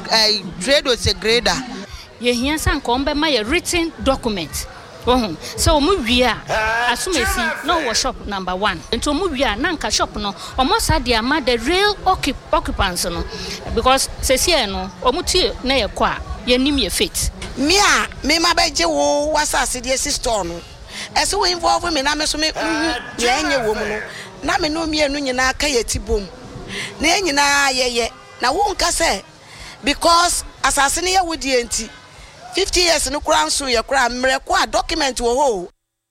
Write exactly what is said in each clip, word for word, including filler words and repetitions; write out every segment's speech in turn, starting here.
trade was a grader. Ye hear san kombe ma ye written document. Oh, so omu wia asumesi no was shop number one. Into omu wia na nka shop no almost had the ama the real occup occupants no because sesi no omu tie na ye kwa ye nim ye fit. Me a me ma beje wo wasase de sister no. Ese we involve me na me so me ye enye wo mu no. Na me no mienu nyina aka ye tibom. Na enyina ye ye na wo nka se because asase ne ye wodi enti fifty years no kura nso ye kura mre kwa document wo ho.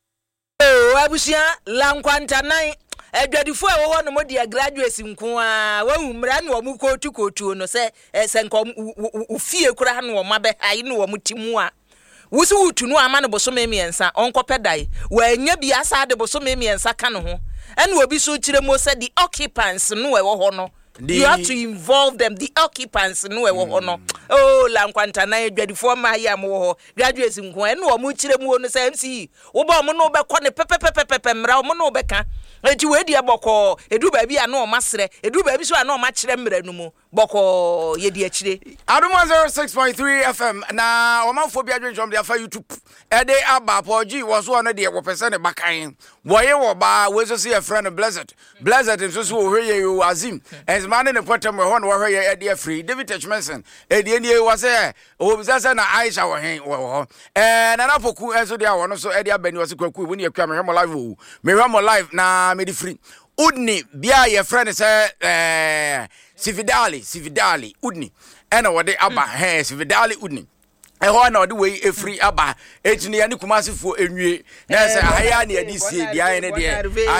Oh abusia lankwanta nan adwadifo e wo no mo dia graduates nko a wahu mra na wo mu kotu kotu no se senko ufie kura na wo mabe hai na wo mutimu a wusu wutu no ama no boso memiensa onkopedai wa nya bia sa de boso memiensa ka no ho ene obi so kire mo se the occupants no e wo ho no. You have to involve them, the occupants no e wo ho no. Oh lankwanta na adwadifo ma ya mo ho graduates nko ene wo mu kire mu no se M C wo ba mo no be kɔ ne pepepepepe mra mo no be ka enti we dia bɔkɔ edu ba bi ana o masre edu ba bi so ana o ma kire mra no mu bɔkɔ ye di akire Adoma zero six point three F M na o manfo bi adwenjom de afa YouTube e de aba poji wo so no de wo pese ne bakan wo ye wo ba we so see a friend Blessed Blessed so so wo hwe ye o Azim and man ne potem ho no wo hwe ye e de free David Techmanson e de ne wo say o bi say na Aisha wo hen wo ho eh na na poku so de a wo no so e de abani wo se kwaku wo ne akwa me hwe mo live o me hwe mo live na me di free Udni bia ye friend say eh Sividali Sividali Udni ena wode aba he Sividali Udni e ho na wode we efri aba etini ya ne kumasifo enwie na say ahaya na yadi sie bia ne de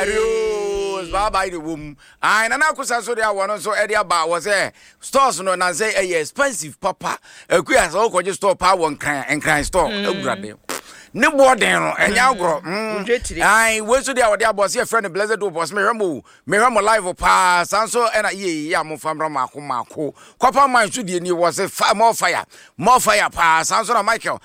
ayo baba ide wom ai na na kusa so de awo no so e de aba wo say stores no na say e expensive papa akuya so ko je store pa won kran enkran store agurade ne boden no enya agro ai we so dia wode abose e friend Blessed do boss me hwemo me hwemo live pa sanso ena ye ya mo famra mako mako kopa man so die ni was more fire more fire pa sanso na Michael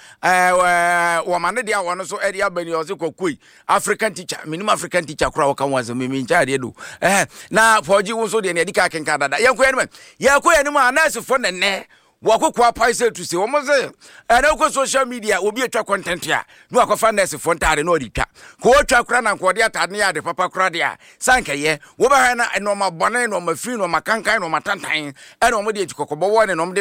eh wo mane dia wono so e dia bani o se kokoi African teacher minimum African teacher kura wo kan wanzo me me ncha de do eh na poji wo so de ne dika kenka dada yanko enum yanko enum anase fo ne ne wakokwa paise to say omoze and na social media obi etwa content ya no akofa nurse fo ntare na oditwa ko otwa kura na nkode atade ya de papa kura de a sanka ye wo ba ha na no ma bone no ma free no ma kankan no ma tantan e no mo de etikokobo wo ne no